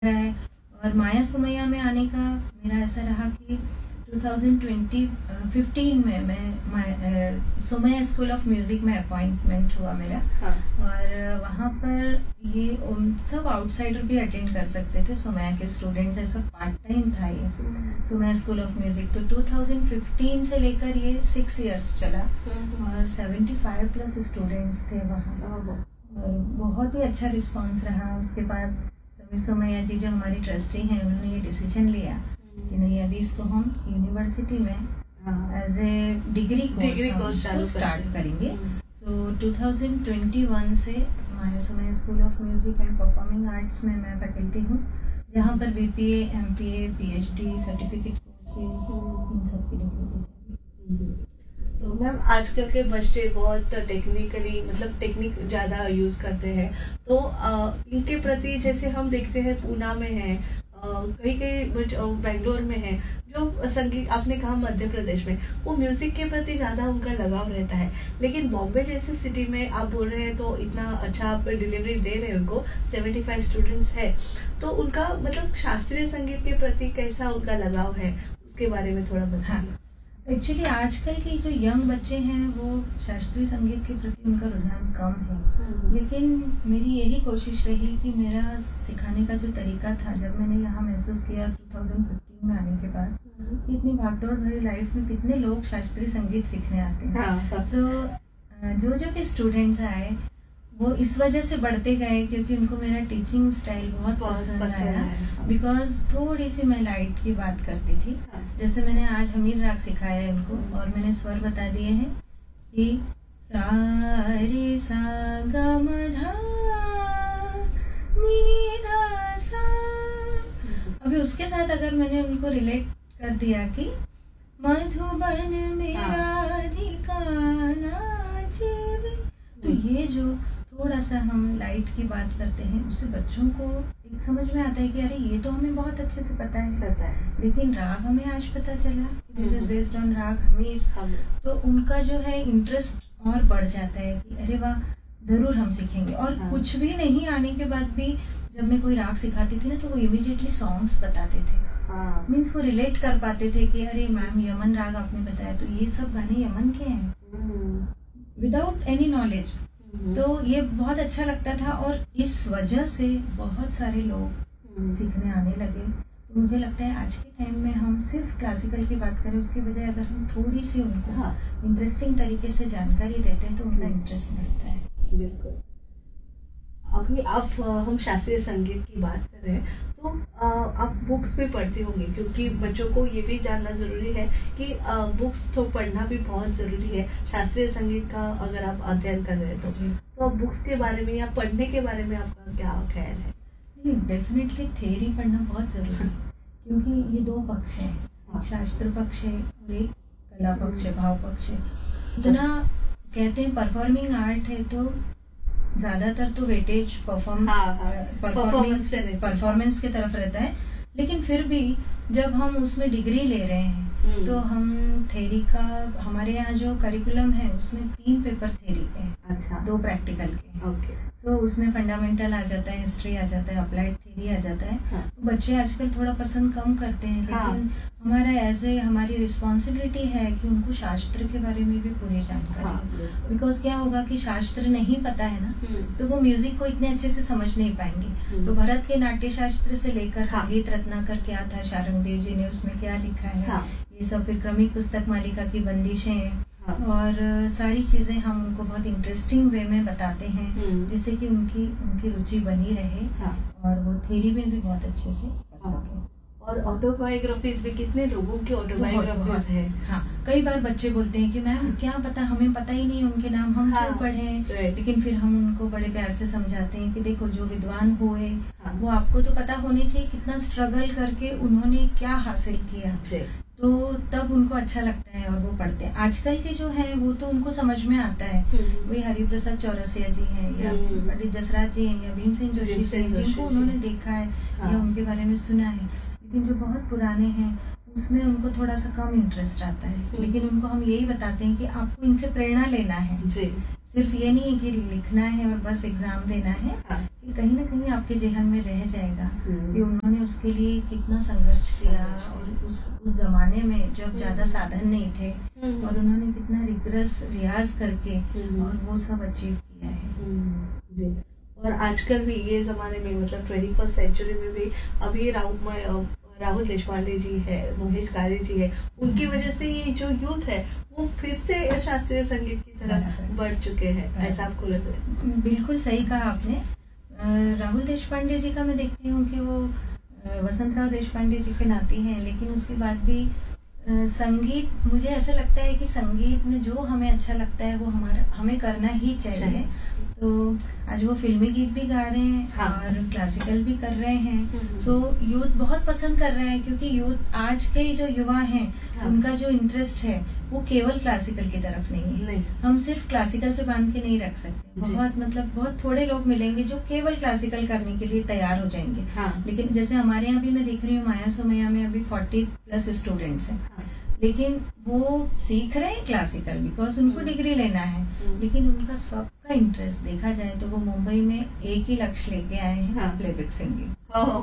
रहा है। और माया सुमैया में आने का मेरा ऐसा रहा कि 2015 में मैं सुमैया स्कूल ऑफ म्यूजिक में अपॉइंटमेंट हुआ मेरा। हाँ। और वहाँ पर ये सब आउटसाइडर भी अटेंड कर सकते थे, सुमैया के स्टूडेंट्स, ऐसा पार्ट टाइम था ये सुमैया स्कूल ऑफ म्यूजिक। तो 2015 से लेकर ये 6 इयर्स चला और 75 प्लस स्टूडेंट्स थे वहाँ और बहुत ही अच्छा रिस्पांस रहा। उसके बाद समीर सुमैया जी जो हमारी ट्रस्टी हैं, उन्होंने ये डिसीजन लिया कि नहीं, अभी इसको हम यूनिवर्सिटी में as a degree course start करेंगे। सो 2021 से माया Sumaiya school of music and performing arts में मैं फैकल्टी हूँ, जहाँ पर BPA, MPA, PhD, certificate courses in सब की डिग्री दी जाती है। तो मैम आजकल के बच्चे बहुत टेक्निकली मतलब टेक्निक ज़्यादा यूज़ करते हैं, तो इनके प्रति जैसे हम देखते हैं पूना में है, कई बेंगलोर में है, जो संगीत आपने कहा मध्य प्रदेश में, वो म्यूजिक के प्रति ज़्यादा उनका लगाव रहता है। लेकिन बॉम्बे जैसी सिटी में आप बोल रहे हैं तो इतना अच्छा आप डिलीवरी दे रहे हैं उनको, 75 स्टूडेंट्स है, तो उनका मतलब शास्त्रीय संगीत के प्रति कैसा उनका लगाव है, उसके बारे में थोड़ा बताइए। एक्चुअली आजकल के जो यंग बच्चे हैं वो शास्त्रीय संगीत के प्रति उनका रुझान कम है, लेकिन मेरी यही कोशिश रही कि मेरा सिखाने का जो तरीका था, जब मैंने यहाँ महसूस किया 2015 में आने के बाद कि इतनी भागदौड़ भरी लाइफ में कितने लोग शास्त्रीय संगीत सीखने आते हैं। सो जो भी स्टूडेंट्स आए वो इस वजह से बढ़ते गए क्योंकि उनको मेरा टीचिंग स्टाइल बहुत पसंद आया, बिकॉज थोड़ी सी मैं लाइट की बात करती थी। जैसे मैंने आज हमीर राग सिखाया है उनको और मैंने स्वर बता दिए हैं कि सा रे सा ग म ध नी ध सा। अभी उसके साथ अगर मैंने उनको रिलेट कर दिया कि मधुबन में राधिका नाचे, तो ये जो थोड़ा सा हम लाइट की बात करते हैं उससे बच्चों को एक समझ में आता है कि अरे ये तो हमें बहुत अच्छे से पता है, लेकिन राग हमें आज पता चला, दिस इज बेस्ड ऑन राग हमीर। तो उनका जो है इंटरेस्ट और बढ़ जाता है कि अरे वाह, जरूर हम सीखेंगे। और कुछ भी नहीं आने के बाद भी जब मैं कोई राग सिखाती थी ना, तो वो इमीडिएटली सॉन्ग्स बताते थे, मीन्स वो रिलेट कर पाते थे कि अरे मैम यमन राग आपने बताया, तो ये सब गाने यमन के हैं, विदाउट एनी नॉलेज। तो ये बहुत अच्छा लगता था और इस वजह से बहुत सारे लोग सीखने आने लगे। तो मुझे लगता है आज के टाइम में हम सिर्फ क्लासिकल की बात करें, उसके बजाय अगर हम थोड़ी सी उनको इंटरेस्टिंग तरीके से जानकारी देते हैं तो उनका इंटरेस्ट बढ़ता है। बिल्कुल। अभी हम शास्त्रीय संगीत की बात कर रहे हैं, तो आप बुक्स भी पढ़ती होंगी, क्योंकि बच्चों को ये भी जानना जरूरी है कि बुक्स तो पढ़ना भी बहुत जरूरी है शास्त्रीय संगीत का, अगर आप अध्ययन कर रहे हैं तो बुक्स के बारे में या पढ़ने के बारे में आपका क्या ख्याल है? डेफिनेटली थ्योरी पढ़ना बहुत जरूरी है, क्योंकि ये दो पक्ष है, एक शास्त्र पक्ष है और एक कला पक्ष है, भाव पक्ष है। जितना कहते हैं परफॉर्मिंग आर्ट है तो ज्यादातर तो वेटेज परफॉर्मेंस की तरफ रहता है, लेकिन फिर भी जब हम उसमें डिग्री ले रहे हैं तो हम थ्योरी का, हमारे यहाँ जो करिकुलम है उसमें 3 पेपर थ्योरी के हैं, अच्छा, 2 प्रैक्टिकल के। तो उसमें फंडामेंटल आ जाता है, हिस्ट्री आ जाता है, अप्लाइड थ्योरी आ जाता है। तो बच्चे आजकल थोड़ा पसंद कम करते हैं, लेकिन हमारा ऐसे हमारी रिस्पॉन्सिबिलिटी है कि उनको शास्त्र के बारे में भी पूरी जानकारी, बिकॉज क्या होगा कि शास्त्र नहीं पता है ना, तो वो म्यूजिक को इतने अच्छे से समझ नहीं पाएंगे। तो भरत के नाट्य शास्त्र से लेकर संगीत रत्नाकर क्या था, शारंगदेव जी ने उसमें क्या लिखा है, ये सब, फिर क्रमिक पुस्तक मालिका की बंदिशें और सारी चीजें हम उनको बहुत इंटरेस्टिंग वे में बताते हैं, जिससे कि उनकी रुचि बनी रहे और वो थ्योरी में भी बहुत अच्छे से पढ़ सके। और ऑटोबायोग्राफीज भी, कितने लोगों की ऑटोबायोग्राफीज है। कई बार बच्चे बोलते हैं कि मैम क्या पता, हमें पता ही नहीं उनके नाम, हम क्यों पढ़ें। लेकिन फिर हम उनको बड़े प्यार से समझाते हैं कि देखो जो विद्वान हुए वो आपको तो पता होनी चाहिए कितना स्ट्रगल करके उन्होंने क्या हासिल किया, तो तब उनको अच्छा लगता है और वो पढ़ते हैं। आजकल के जो हैं वो तो उनको समझ में आता है, वही हरिप्रसाद चौरसिया जी हैं या पंडित जसराज जी हैं या भीमसेन जोशी से, जिनको उन्होंने देखा है या उनके बारे में सुना है। लेकिन जो बहुत पुराने हैं उसमें उनको थोड़ा सा कम इंटरेस्ट आता है, लेकिन उनको हम यही बताते हैं कि आपको इनसे प्रेरणा लेना है जी। सिर्फ ये नहीं है कि लिखना है और बस एग्जाम देना है। हाँ। कि कहीं ना कहीं आपके जेहन में रह जाएगा कि उन्होंने उसके लिए कितना संघर्ष किया, और उस जमाने में जब ज्यादा साधन नहीं थे और उन्होंने कितना रिग्रेस रियाज करके और वो सब अचीव किया है। जी। और आजकल भी ये जमाने में मतलब 21st सेंचुरी में भी अभी राहुल देशपांडे जी है, महेश कारे जी है, उनकी वजह से ये जो यूथ है वो फिर से शास्त्रीय संगीत की तरफ बढ़ चुके हैं, ऐसा आपको लग रहा है? बिल्कुल सही कहा आपने। राहुल देशपांडे जी का मैं देखती हूँ कि वो वसंतराव देशपांडे जी के नाती हैं, लेकिन उसके बाद भी संगीत, मुझे ऐसा लगता है कि संगीत में जो हमें अच्छा लगता है वो हमें करना ही चाहिए। तो आज वो फिल्मी गीत भी गा रहे हैं। हाँ। और क्लासिकल भी कर रहे हैं। सो यूथ बहुत पसंद कर रहा है, क्योंकि यूथ आज के जो युवा हैं, हाँ, उनका जो इंटरेस्ट है वो केवल क्लासिकल की तरफ नहीं है। नहीं। हम सिर्फ क्लासिकल से बांध के नहीं रख सकते। बहुत थोड़े लोग मिलेंगे जो केवल क्लासिकल करने के लिए तैयार हो जाएंगे। हाँ। लेकिन जैसे हमारे यहाँ भी मैं देख रही हूँ, माया सोमैया में अभी 40+ स्टूडेंट्स हैं। हाँ। लेकिन वो सीख रहे हैं क्लासिकल बिकॉज उनको डिग्री लेना है, लेकिन उनका सबका इंटरेस्ट देखा जाए तो वो मुंबई में एक ही लक्ष्य लेके आए हैं। हाँ। Playback singing.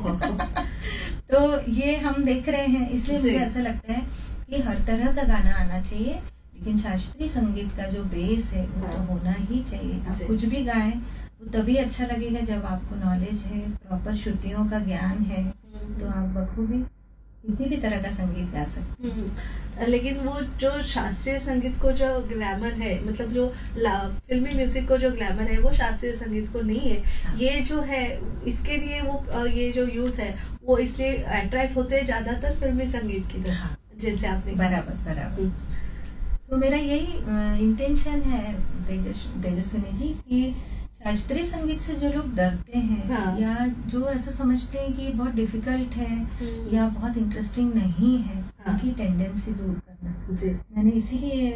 तो ये हम देख रहे हैं, इसलिए मुझे ऐसा लगता है कि हर तरह का गाना आना चाहिए, लेकिन शास्त्रीय संगीत का जो बेस है वो तो होना ही चाहिए। आप कुछ भी गाएं वो तभी अच्छा लगेगा जब आपको नॉलेज है, प्रॉपर श्रुतियों का ज्ञान है, तो आप बखूबी किसी भी तरह का संगीत गा सकते। लेकिन वो जो शास्त्रीय संगीत को जो ग्लैमर है, मतलब जो फिल्मी म्यूजिक को जो ग्लैमर है वो शास्त्रीय संगीत को नहीं है। हाँ। ये जो है इसके लिए वो ये जो यूथ है वो इसलिए अट्रैक्ट होते हैं ज्यादातर फिल्मी संगीत की तरह। हाँ। जैसे आपने बराबर। तो मेरा यही इंटेंशन है तेजस्विनी जी कि शास्त्रीय संगीत से जो लोग डरते हैं, हाँ, या जो ऐसा समझते हैं कि बहुत डिफिकल्ट है या बहुत इंटरेस्टिंग नहीं है, हाँ, उनकी टेंडेंसी दूर करना। जी। मैंने इसीलिए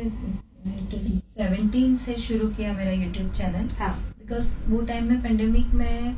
2017 से शुरू किया मेरा यूट्यूब चैनल। हाँ। बिकॉज वो टाइम में पेंडेमिक में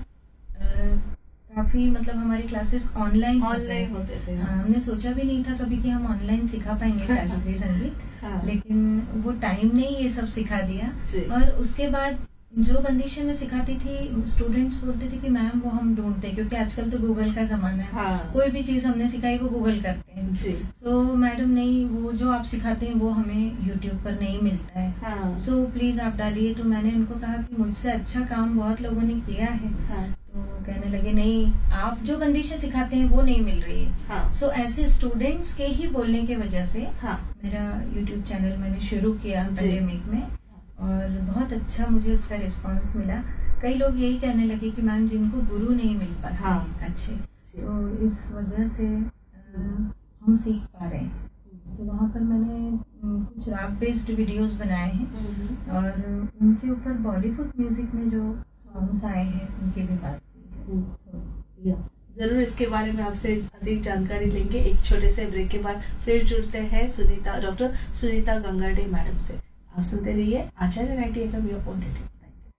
काफी मतलब हमारे क्लासेस ऑनलाइन होते थे। हमने सोचा भी नहीं था कभी कि हम ऑनलाइन सिखा पाएंगे शास्त्रीय संगीत। हाँ। लेकिन वो टाइम ने ये सब सिखा दिया। और उसके बाद जो बंदिशें मैं सिखाती थी, स्टूडेंट्स बोलते थे कि मैम वो हम ढूंढते, क्योंकि आजकल तो गूगल का जमाना है। हाँ। कोई भी चीज हमने सिखाई वो गूगल करते हैं। सो मैडम नहीं, वो जो आप सिखाते हैं वो हमें यूट्यूब पर नहीं मिलता है। हाँ। सो प्लीज आप डालिए। तो मैंने उनको कहा कि मुझसे अच्छा काम बहुत लोगों ने किया है। हाँ। तो कहने लगे नहीं, आप जो बंदिशें सिखाते हैं वो नहीं मिल रही है। हाँ। सो ऐसे स्टूडेंट्स के ही बोलने की वजह से हाँ, मेरा यूट्यूब चैनल मैंने शुरू किया पेंडेमिक में, और बहुत अच्छा मुझे उसका रिस्पांस मिला। कई लोग यही कहने लगे कि मैम जिनको गुरु नहीं मिल पाते, हाँ, अच्छे, तो इस वजह से हम सीख पा रहे हैं। तो वहाँ पर मैंने कुछ राग बेस्ड वीडियोस बनाए हैं, और उनके ऊपर बॉलीवुड म्यूजिक में जो सॉन्ग्स आए हैं उनकी भी बात की है। जरूर इसके बारे में आपसे अधिक जानकारी लेंगे। एक छोटे से ब्रेक के बाद फिर जुड़ते हैं डॉक्टर सुनीता गंगाडे मैडम से। आप सुनते रहिए आचार्य 90 FM योर ओन रेडियो।